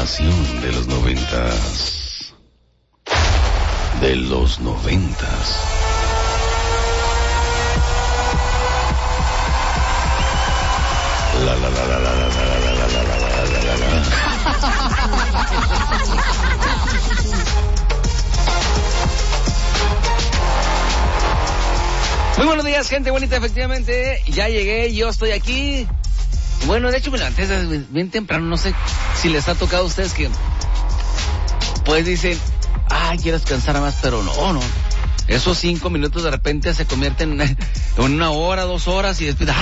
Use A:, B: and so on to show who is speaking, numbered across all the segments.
A: información de los 90s. De los 90s.
B: Muy buenos días, gente bonita, efectivamente, ya llegué, yo estoy aquí. Bueno, de hecho me levanté bien temprano, no sé si les ha tocado a ustedes que pues dicen, ay, quiero descansar más, pero no. Esos 5 minutos de repente se convierten en 1 hora, 2 horas y después,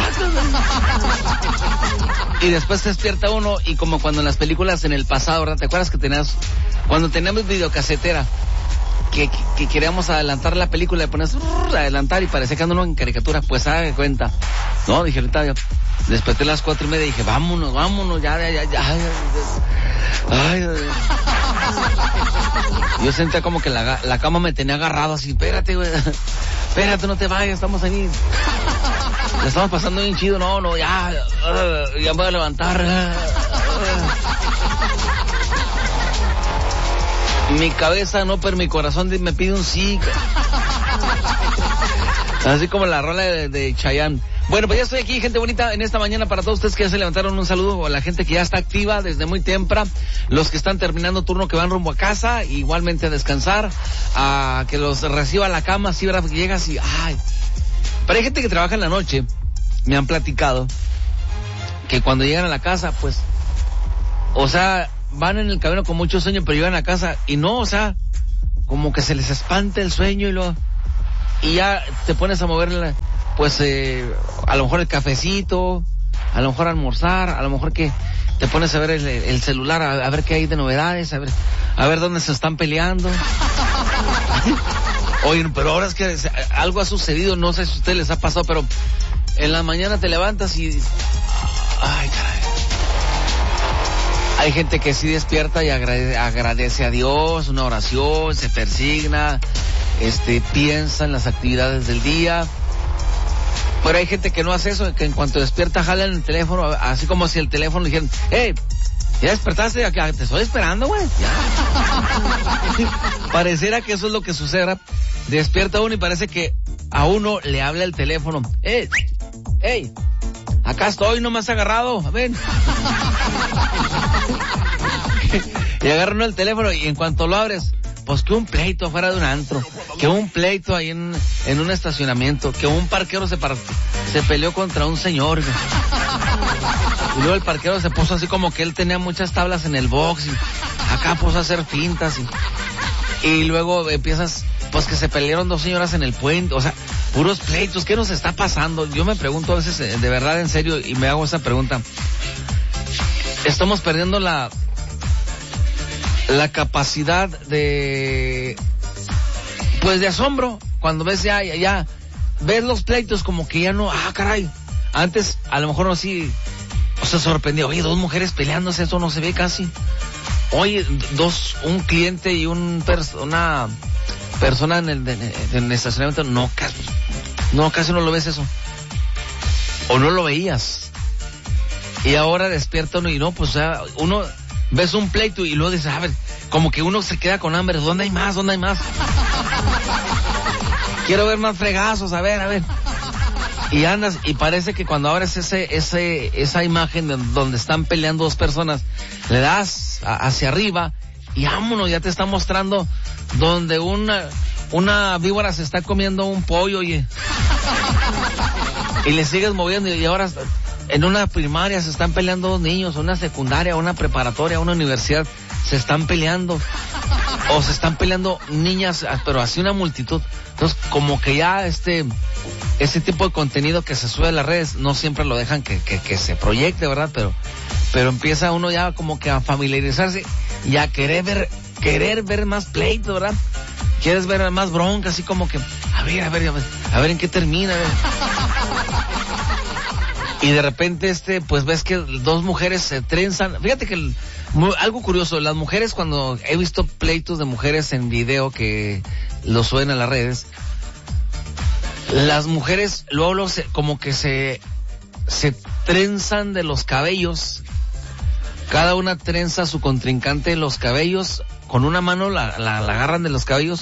B: y después se despierta uno y como cuando en las películas en el pasado, ¿verdad? ¿Te acuerdas que cuando teníamos videocasetera? Que queríamos adelantar la película, le pones adelantar y parecía que ando uno en caricatura, pues haga cuenta. No, dije ahorita yo desperté a las 4:30 y dije, vámonos, ya. Ay. Yo sentía como que la cama me tenía agarrado así, espérate, güey. Espérate, no te vayas, estamos ahí. Le estamos pasando bien chido, no, ya me voy a levantar. Mi cabeza no, pero mi corazón me pide un sí. Así como la rola de Chayanne. Bueno, pues ya estoy aquí, gente bonita, en esta mañana para todos ustedes que ya se levantaron. Un saludo a la gente que ya está activa desde muy temprano, los que están terminando turno, que van rumbo a casa, igualmente a descansar, a que los reciba a la cama, así, ¿verdad? Porque llegas y, ay. Pero hay gente que trabaja en la noche, me han platicado, que cuando llegan a la casa, pues, o sea, van en el camino con mucho sueño, pero llegan a casa y no, o sea, como que se les espanta el sueño y ya te pones a mover, pues, a lo mejor el cafecito, a lo mejor almorzar, a lo mejor que te pones a ver el celular, a ver qué hay de novedades, a ver dónde se están peleando. Oye, pero ahora es que algo ha sucedido, no sé si a ustedes les ha pasado, pero en la mañana te levantas y, ay, caray. Hay gente que sí despierta y agradece a Dios, una oración, se persigna, piensa en las actividades del día. Pero hay gente que no hace eso, que en cuanto despierta jalan el teléfono, así como si el teléfono le dijeran, hey, ¿ya despertaste? Te estoy esperando, güey. Pareciera que eso es lo que sucede. Despierta uno y parece que a uno le habla el teléfono. Hey, acá estoy, no me has agarrado, ven. Y agarra uno el teléfono y en cuanto lo abres, pues que un pleito fuera de un antro, que un pleito ahí en un estacionamiento, que un parquero se peleó contra un señor. Y luego el parquero se puso así como que él tenía muchas tablas en el box y acá puso a hacer fintas y luego empiezas, pues que se pelearon 2 señoras en el puente, o sea, puros pleitos. ¿Qué nos está pasando? Yo me pregunto a veces, de verdad, en serio, y me hago esa pregunta. Estamos perdiendo la capacidad de, pues, de asombro. Cuando ves ya ves los pleitos como que ya no, caray. Antes, a lo mejor no así, o sea, sorprendió. Oye, 2 mujeres peleándose, eso no se ve casi. Oye, un cliente y una persona en el estacionamiento, casi no lo ves eso. O no lo veías. Y ahora despierta uno y no, pues, o sea, uno ves un pleito y luego dices, a ver, como que uno se queda con hambre. ¿Dónde hay más? Quiero ver más fregazos, a ver. Y andas, y parece que cuando abres esa imagen donde están peleando 2 personas, le das hacia arriba y vámonos, ya te está mostrando donde una víbora se está comiendo un pollo, oye. Y le sigues moviendo y ahora en una primaria se están peleando 2 niños, una secundaria, una preparatoria, una universidad, se están peleando. O se están peleando niñas, pero así una multitud. Entonces, como que ya ese tipo de contenido que se sube a las redes, no siempre lo dejan que se proyecte, ¿verdad? Pero empieza uno ya como que a familiarizarse y a querer ver más pleito, ¿verdad? Quieres ver más bronca, así como que, a ver en qué termina, Y de repente, pues ves que 2 mujeres se trenzan. Fíjate que algo curioso, las mujeres, cuando he visto pleitos de mujeres en video que lo suben a las redes, las mujeres luego como que se trenzan de los cabellos Cada una trenza a su contrincante los cabellos, con una mano la agarran de los cabellos.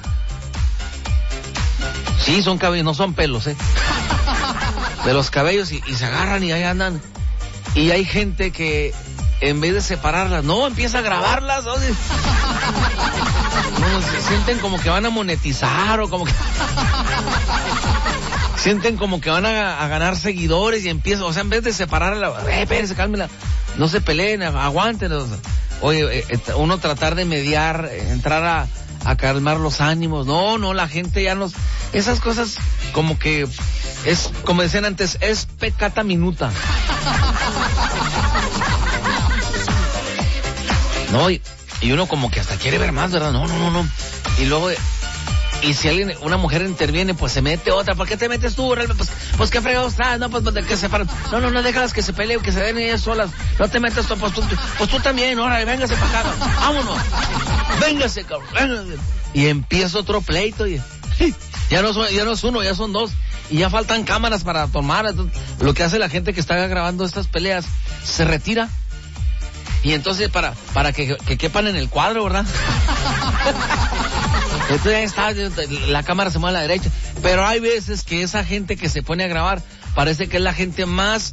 B: Sí, son cabellos, no son pelos, de los cabellos y se agarran y ahí andan. Y hay gente que en vez de separarlas, no, empieza a grabarlas, ¿no? Se sienten como que van a monetizar o como que sienten como que van a ganar seguidores y empieza, o sea, en vez de separarla, espérense, cálmela, no se peleen, aguanten. Oye, uno tratar de mediar, entrar a calmar los ánimos. No, la gente ya nos... Esas cosas como que es, como decían antes, es peccata minuta. No, y uno como que hasta quiere ver más, ¿verdad? No. Y luego, y si alguien, una mujer interviene, pues se mete otra. ¿Por qué te metes tú? Pues qué fregados estás, no, pues que se paran. No, déjalas que se peleen, que se den ellas solas. No te metas tú, pues tú también, órale, véngase para acá, vámonos. Véngase, cabrón, véngase. Y empieza otro pleito y ya no es uno, ya son dos. Y ya faltan cámaras para tomar. Entonces, lo que hace la gente que está grabando estas peleas, se retira. Y entonces para que quepan en el cuadro, ¿verdad? Entonces ya está, la cámara se mueve a la derecha. Pero hay veces que esa gente que se pone a grabar parece que es la gente más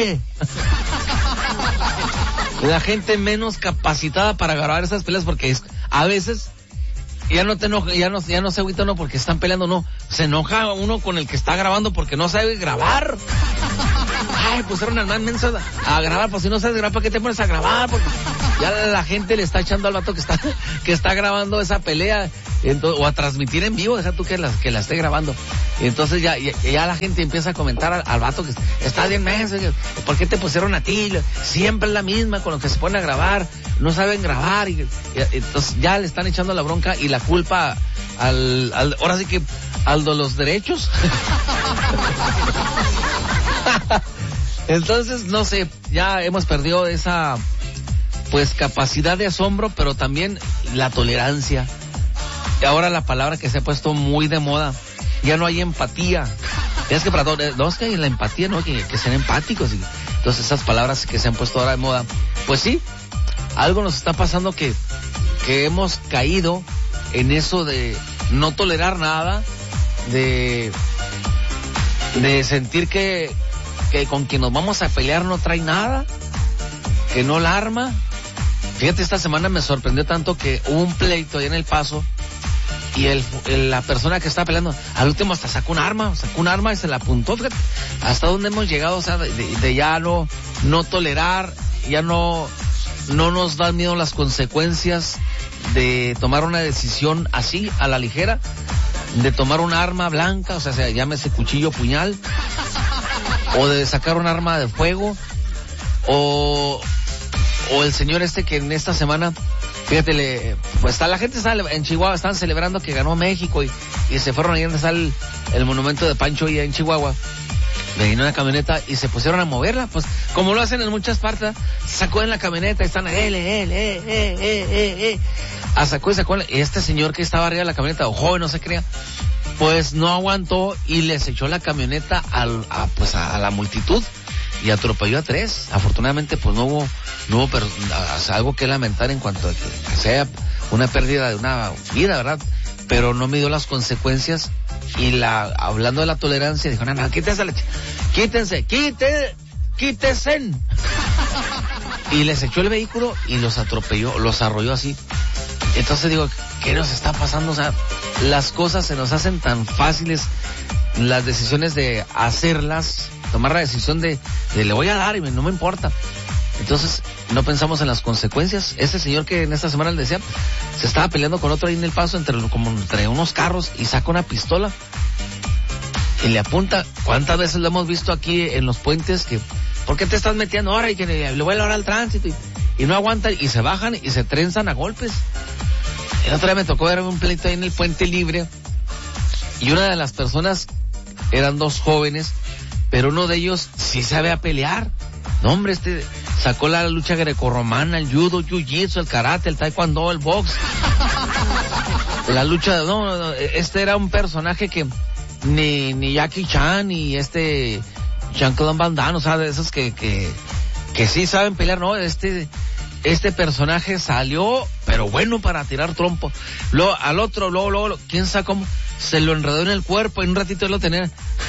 B: la gente menos capacitada para grabar esas peleas, porque a veces ya no te enoja, ya no se agüita uno porque están peleando, no. Se enoja uno con el que está grabando porque no sabe grabar. Ay, pusieron al man menso a grabar, pues si no sabes grabar, ¿para qué te pones a grabar? Porque ya la gente le está echando al vato que está grabando esa pelea, entonces, o a transmitir en vivo, deja tú que la esté grabando. Y entonces ya la gente empieza a comentar al vato que está bien menso, ¿por qué te pusieron a ti? Siempre es la misma con lo que se pone a grabar, no saben grabar, y entonces ya le están echando la bronca y la culpa ahora sí que al de los derechos. Entonces, no sé, ya hemos perdido esa, pues, capacidad de asombro, pero también la tolerancia. Y ahora la palabra que se ha puesto muy de moda, ya no hay empatía. Es que para todos, no, es que la empatía, no, que sean empáticos. Y entonces esas palabras que se han puesto ahora de moda, pues sí, algo nos está pasando que hemos caído en eso de no tolerar nada, de sentir que con quien nos vamos a pelear no trae nada, que no la arma. Fíjate, esta semana me sorprendió tanto que hubo un pleito ahí en El Paso y la persona que estaba peleando, al último hasta sacó un arma y se la apuntó. Fíjate, hasta dónde hemos llegado, o sea, de ya no tolerar, ya no nos dan miedo las consecuencias de tomar una decisión así, a la ligera, de tomar un arma blanca, o sea, llámese cuchillo, puñal, o de sacar un arma de fuego, o el señor que en esta semana, fíjate, pues la gente está en Chihuahua, están celebrando que ganó México y se fueron ahí donde está el monumento de Pancho y en Chihuahua. Le vino una camioneta y se pusieron a moverla, pues como lo hacen en muchas partes, sacó en la camioneta y están sacó y este señor que estaba arriba de la camioneta, o joven, no se crea, pues no aguantó y les echó la camioneta a la multitud y atropelló a 3. Afortunadamente pues no hubo algo que lamentar en cuanto a que sea una pérdida de una vida, ¿verdad? Pero no midió las consecuencias y hablando de la tolerancia dijo, no, quítense. Y les echó el vehículo y los atropelló, los arrolló así. Entonces digo, ¿qué nos está pasando? O sea, las cosas se nos hacen tan fáciles, las decisiones de hacerlas, tomar la decisión de le voy a dar y no me importa. Entonces, no pensamos en las consecuencias. Este señor que en esta semana le decía, se estaba peleando con otro ahí en El Paso entre unos carros y saca una pistola y le apunta. ¿Cuántas veces lo hemos visto aquí en los puentes que, ¿por qué te estás metiendo ahora? Y que le voy a hablar al tránsito y no aguantan y se bajan y se trenzan a golpes. El otro día me tocó ver un pleito ahí en el Puente Libre y una de las personas, eran 2 jóvenes, pero uno de ellos sí sabe a pelear. No, hombre, sacó la lucha grecorromana, el judo, jiu-jitsu, el karate, el taekwondo, el box. La lucha, era un personaje que ni Jackie Chan, ni Jean-Claude Van Damme, o sea, de esos que que sí saben pelear, ¿no? Este personaje salió, pero bueno para tirar trompo. Luego, al otro, luego, quién sabe cómo, se lo enredó en el cuerpo, en un ratito lo tenía.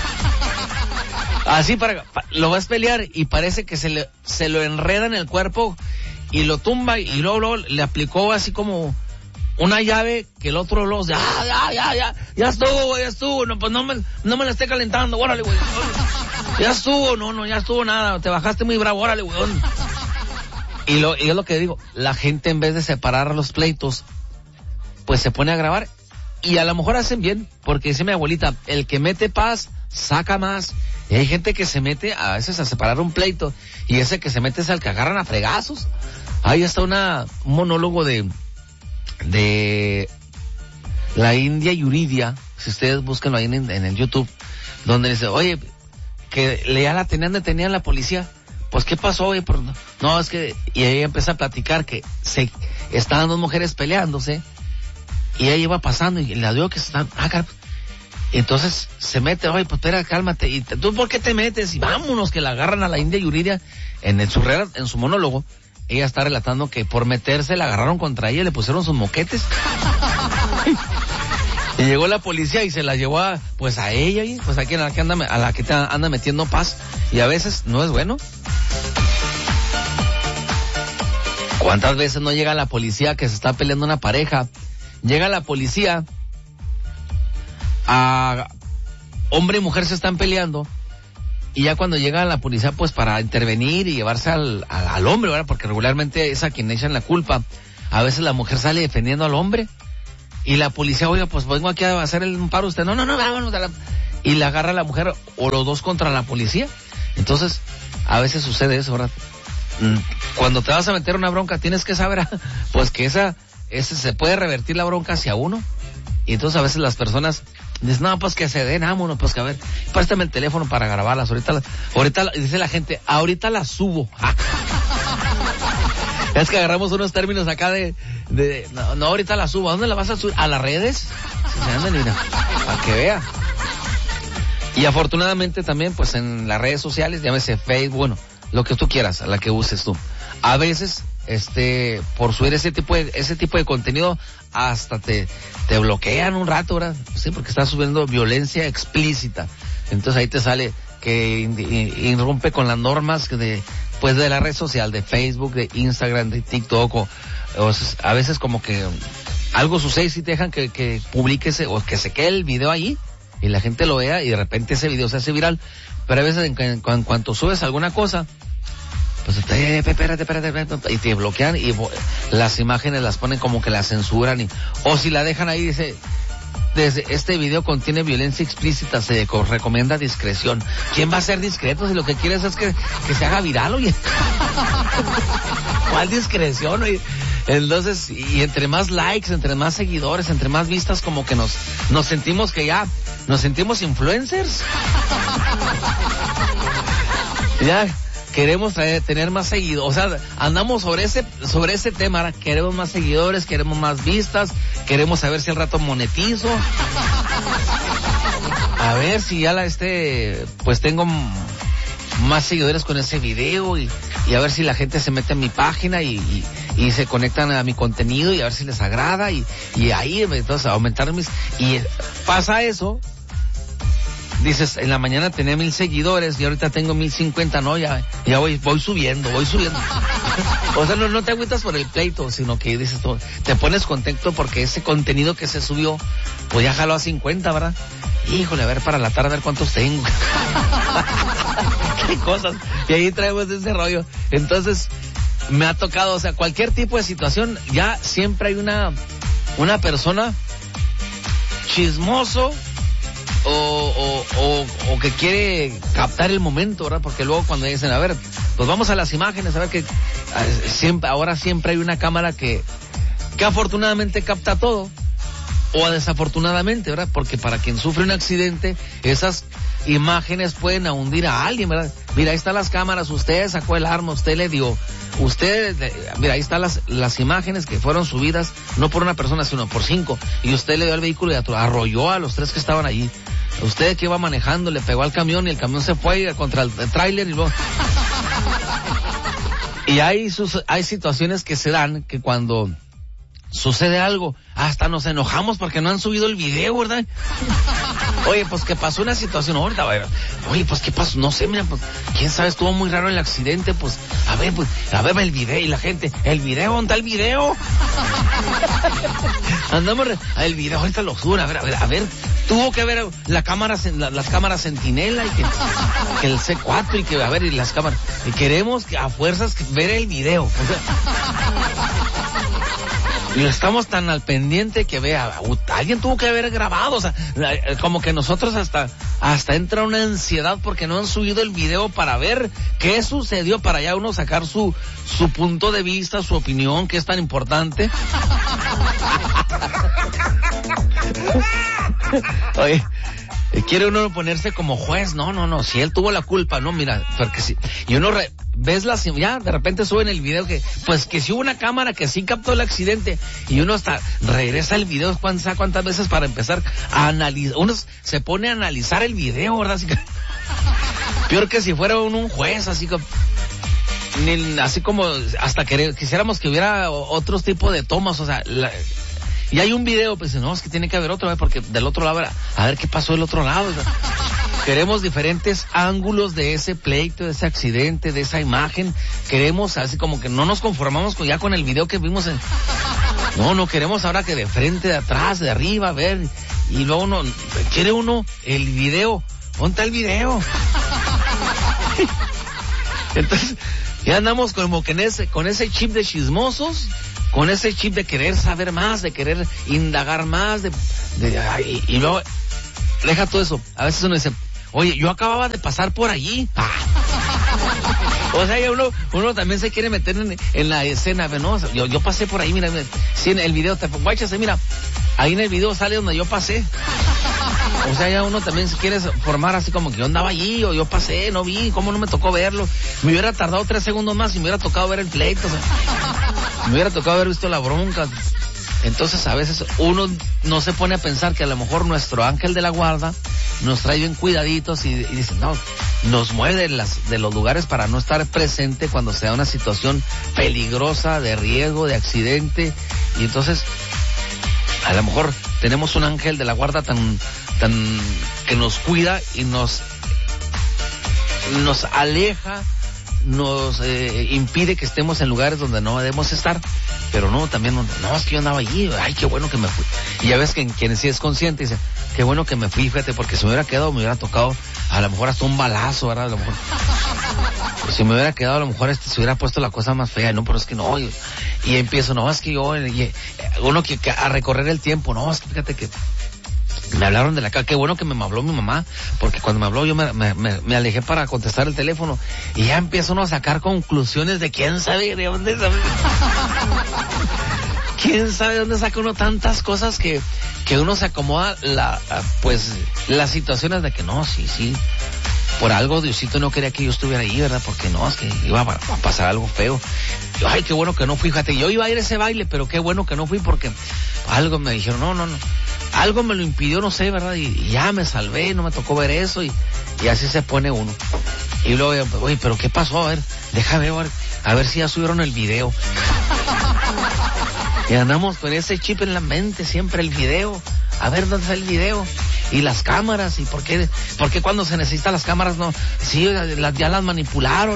B: Así lo vas a pelear y parece que se lo enreda en el cuerpo y lo tumba y luego le aplicó así como una llave que el otro luego, ya estuvo, no, pues no me la esté calentando, órale, güey. Ya estuvo nada, te bajaste muy bravo, órale, güey. Y es lo que digo, la gente en vez de separar los pleitos, pues se pone a grabar y a lo mejor hacen bien, porque dice mi abuelita, el que mete paz, saca más. Y hay gente que se mete a veces a separar un pleito y ese que se mete es al que agarran a fregazos. Ahí está un monólogo de la India Yuridia, si ustedes búsquenlo ahí en el YouTube, donde dice, oye, que ya la tenían detenida en la policía. Pues, ¿qué pasó, oye? No, es que... Y ella empieza a platicar que estaban dos mujeres peleándose y ella iba pasando y la dio que están... Entonces se mete, oye, pues espera, cálmate. ¿Y tú por qué te metes? Y vámonos, que la agarran a la India Yuridia en su monólogo. Ella está relatando que por meterse la agarraron contra ella y le pusieron sus moquetes. Y llegó la policía y se la llevó a ella, y pues a la que te anda metiendo paz. Y a veces no es bueno. ¿Cuántas veces no llega la policía que se está peleando una pareja? Llega la policía, hombre y mujer se están peleando, y ya cuando llega la policía pues para intervenir y llevarse al hombre, ¿verdad? Porque regularmente es a quien echan la culpa. A veces la mujer sale defendiendo al hombre y la policía, oiga, pues vengo aquí a hacer un paro usted. No, vámonos. Y la agarra la mujer o los dos contra la policía. Entonces, a veces sucede eso, ¿verdad? Cuando te vas a meter una bronca tienes que saber pues que ese se puede revertir la bronca hacia uno. Y entonces a veces las personas dicen, no, pues que se den, vámonos, pues que a ver, préstame el teléfono para grabarlas, ahorita dice la gente, ahorita las subo. Es que agarramos unos términos acá no, ahorita las subo. ¿A dónde la vas a subir? ¿A las redes? Si se andan, mira, para que vea. Y afortunadamente también, pues en las redes sociales, llámese Facebook, bueno, lo que tú quieras, a la que uses tú. A veces, por subir ese tipo de contenido, hasta te bloquean un rato, ¿verdad? Sí, porque estás subiendo violencia explícita. Entonces ahí te sale que irrumpe con las normas de la red social, de Facebook, de Instagram, de TikTok, o a veces como que algo sucede y si te dejan que publiques o que se quede el video ahí y la gente lo vea y de repente ese video se hace viral. Pero a veces en cuanto subes alguna cosa, pues espérate, y te bloquean y las imágenes las ponen como que las censuran o si la dejan ahí dice, desde este video contiene violencia explícita, se recomienda discreción. ¿Quién va a ser discreto si lo que quieres es que se haga viral, oye? ¿Cuál discreción, oye? Entonces, y entre más likes, entre más seguidores, entre más vistas, como que nos sentimos nos sentimos influencers. Ya queremos tener más seguidores, o sea, andamos sobre ese tema, ¿verdad? Queremos más seguidores, queremos más vistas, queremos saber si al rato monetizo, a ver si ya pues tengo más seguidores con ese video y a ver si la gente se mete en mi página y se conectan a mi contenido y a ver si les agrada y ahí entonces aumentar y pasa eso. Dices, en la mañana tenía 1,000 seguidores y ahorita tengo 1,050, no, ya voy subiendo. O sea, no te agüitas por el pleito, sino que dices, te pones contento porque ese contenido que se subió, pues ya jaló a 50, ¿verdad? Híjole, a ver para la tarde, a ver cuántos tengo. Qué cosas. Y ahí traemos ese rollo. Entonces, me ha tocado, o sea, cualquier tipo de situación, ya siempre hay una persona chismoso, o que quiere captar el momento, ¿verdad? Porque luego cuando dicen, a ver, pues vamos a las imágenes, a ver que ahora siempre hay una cámara que afortunadamente capta todo, o desafortunadamente, ¿verdad? Porque para quien sufre un accidente, esas imágenes pueden hundir a alguien, ¿verdad? Mira, ahí están las cámaras, usted sacó el arma, usted le dio, mira, ahí están las imágenes que fueron subidas, no por una persona, sino por 5, y usted le dio al vehículo y arrolló a los 3 que estaban allí. Usted que iba manejando, le pegó al camión y el camión se fue contra el tráiler y luego... Y hay situaciones que se dan que cuando sucede algo, hasta nos enojamos porque no han subido el video, ¿verdad? Oye, pues que pasó una situación ahorita, oye, pues qué pasó, no sé, mira, pues, quién sabe, estuvo muy raro el accidente, pues, a ver el video, y la gente, ¿dónde está el video? Andamos, el video ahorita lo suben, a ver, tuvo que ver las cámaras Centinela y que el C4 y que, a ver, y las cámaras, y queremos que a fuerzas ver el video, o sea, y estamos tan al pendiente que vea, alguien tuvo que haber grabado, o sea, como que nosotros hasta entra una ansiedad porque no han subido el video para ver qué sucedió, para ya uno sacar su punto de vista, su opinión, que es tan importante. Oye, quiere uno ponerse como juez, no, si él tuvo la culpa, no, mira, porque sí, y uno ves ya de repente suben el video que si hubo una cámara que sí captó el accidente, y uno hasta regresa el video cuántas veces para empezar a analizar, uno se pone a analizar el video, ¿verdad? Así que, peor que si fuera un juez, así como hasta quisiéramos que hubiera otros tipos de tomas, o sea, y hay un video, pues no, es que tiene que haber otro, porque del otro lado, a ver qué pasó del otro lado. O sea, queremos diferentes ángulos de ese pleito, de ese accidente, de esa imagen. Queremos, así como que no nos conformamos ya con el video que vimos No, queremos ahora que de frente, de atrás, de arriba, a ver. Y luego quiere el video. ¿Dónde está el video? Entonces, ya andamos como que con ese chip de chismosos, con ese chip de querer saber más, de querer indagar más, y luego, deja todo eso. A veces uno dice, oye, yo acababa de pasar por allí. O sea, ya uno también se quiere meter en la escena, ¿no? Yo pasé por ahí, mira, sí, en el video, guáchase, mira, ahí en el video sale donde yo pasé. O sea, ya uno también se quiere formar así como que yo andaba allí, o yo pasé, no vi, cómo no me tocó verlo. Me hubiera tardado 3 segundos más y me hubiera tocado ver el pleito, o sea, me hubiera tocado haber visto la bronca. Entonces a veces uno no se pone a pensar que a lo mejor nuestro ángel de la guarda nos trae bien cuidaditos y dice, no, nos mueve de los lugares para no estar presente cuando sea una situación peligrosa, de riesgo, de accidente. Y entonces a lo mejor tenemos un ángel de la guarda tan que nos cuida y nos aleja, nos impide que estemos en lugares donde no debemos estar. Pero no, también no, es que yo andaba allí, ay, qué bueno que me fui. Y ya ves que quien sí es consciente dice, qué bueno que me fui, fíjate, porque si me hubiera quedado, me hubiera tocado a lo mejor hasta un balazo, ¿verdad? A lo mejor, pues si me hubiera quedado, a lo mejor se hubiera puesto la cosa más fea, no, pero es que no, y empiezo, no, es que yo, uno que a recorrer el tiempo, no, es que fíjate que me hablaron de la casa, qué bueno que me habló mi mamá, porque cuando me habló yo me alejé para contestar el teléfono, y ya empieza uno a sacar conclusiones de quién sabe de dónde sabe. ¿Quién sabe de dónde saca uno tantas cosas que uno se acomoda las situaciones de que no, sí, por algo Diosito no quería que yo estuviera ahí, ¿verdad? Porque no, es que iba a pasar algo feo. Yo, ay, qué bueno que no fui, fíjate, yo iba a ir a ese baile, pero qué bueno que no fui porque algo me dijeron, no, algo me lo impidió, no sé, ¿verdad? Y ya me salvé, no me tocó ver eso, y así se pone uno. Y luego, oye, pero ¿qué pasó? A ver, déjame ver, a ver si ya subieron el video. Y andamos con ese chip en la mente, siempre el video. A ver, ¿dónde está el video? Y las cámaras, ¿y por qué cuando se necesitan las cámaras no? Sí, ya las manipularon.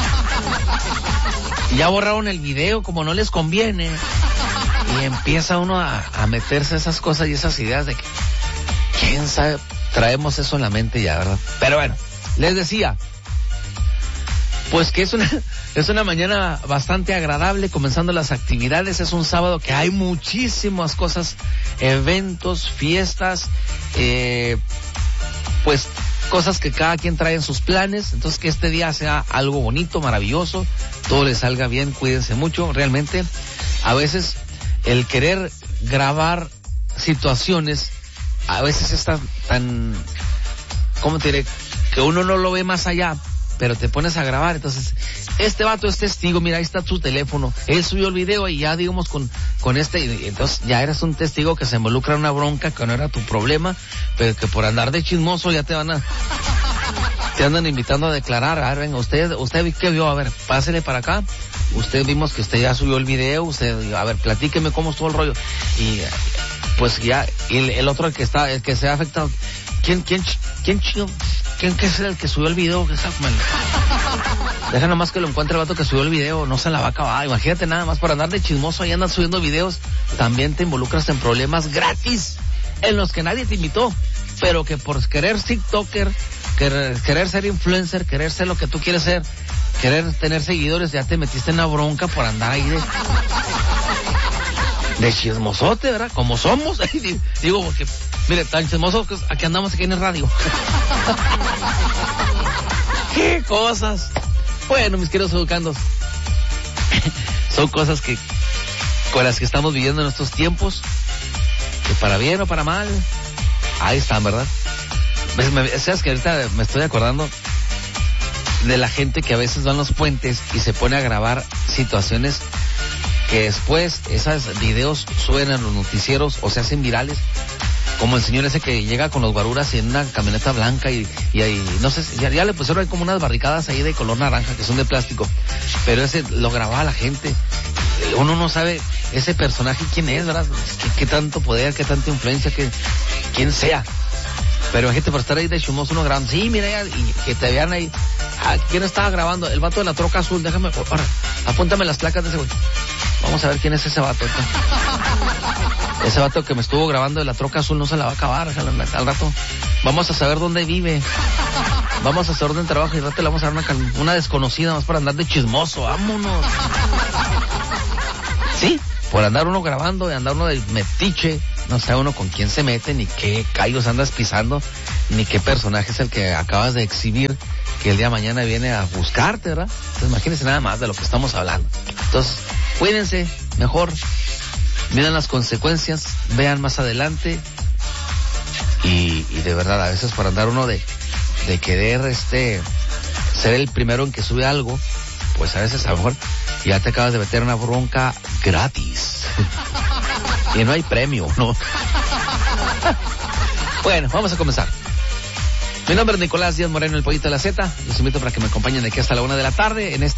B: Y ya borraron el video como no les conviene. Y empieza uno a meterse esas cosas y esas ideas de que, quién sabe, traemos eso en la mente ya, ¿verdad? Pero bueno, les decía, pues que es una mañana bastante agradable, comenzando las actividades. Es un sábado que hay muchísimas cosas, eventos, fiestas, pues cosas que cada quien trae en sus planes. Entonces que este día sea algo bonito, maravilloso, todo les salga bien, cuídense mucho. Realmente a veces el querer grabar situaciones a veces está tan, ¿cómo te diré? Que uno no lo ve más allá, pero te pones a grabar. Entonces este vato es testigo, mira, ahí está tu teléfono, él subió el video y ya digamos con este, y entonces ya eres un testigo que se involucra en una bronca que no era tu problema, pero que por andar de chismoso ya te van a te andan invitando a declarar. A ver, venga, usted ¿qué vio? A ver, pásele para acá. Usted vimos que usted ya subió el video, a ver, platíqueme cómo estuvo el rollo. Y pues ya, y el otro el que se ha afectado, ¿quién es el que subió el video? Deja nomás que lo encuentre el vato que subió el video, no se la va a acabar. Imagínate nada más por andar de chismoso ahí andas subiendo videos, también te involucras en problemas gratis, en los que nadie te invitó, pero que por querer TikToker, querer ser influencer, querer ser lo que tú quieres ser, querer tener seguidores, ya te metiste en una bronca por andar ahí de chismosote, ¿verdad? Como somos. Digo, porque, mire, tan chismosos que aquí andamos aquí en el radio. ¡Qué cosas! Bueno, mis queridos educandos, son cosas con las que estamos viviendo en estos tiempos, que para bien o para mal, ahí están, ¿verdad? ¿Sabes que ahorita me estoy acordando de la gente que a veces va en los puentes y se pone a grabar situaciones que después esos videos suben en los noticieros o se hacen virales? Como el señor ese que llega con los guaruras en una camioneta blanca y ahí, no sé, ya le pusieron ahí como unas barricadas ahí de color naranja que son de plástico, pero ese lo grababa la gente. Uno no sabe ese personaje quién es, ¿verdad? ¿Qué tanto poder, qué tanta influencia, quién sea? Pero gente por estar ahí de chumoso uno grabando, sí, mira, y que te vean ahí. ¿Quién estaba grabando? El vato de la troca azul, déjame, ahora, apúntame las placas de ese güey. Vamos a ver quién es ese vato. Ese vato que me estuvo grabando de la troca azul no se la va a acabar al rato. Vamos a saber dónde vive. Vamos a saber dónde trabaja y al rato le vamos a dar una desconocida más para andar de chismoso. Vámonos. Sí, por andar uno grabando y andar uno de metiche, no sabe uno con quién se mete, ni qué callos andas pisando, ni qué personaje es el que acabas de exhibir, que el día de mañana viene a buscarte, ¿verdad? Entonces imagínense nada más de lo que estamos hablando. Entonces, cuídense, mejor, miren las consecuencias, vean más adelante, y de verdad, a veces por andar uno de querer ser el primero en que sube algo, pues a veces a lo mejor ya te acabas de meter una bronca gratis. Y no hay premio, ¿no? Bueno, vamos a comenzar. Mi nombre es Nicolás Díaz Moreno, el Pollito de la Z. Los invito para que me acompañen de aquí hasta la 1 de la tarde en este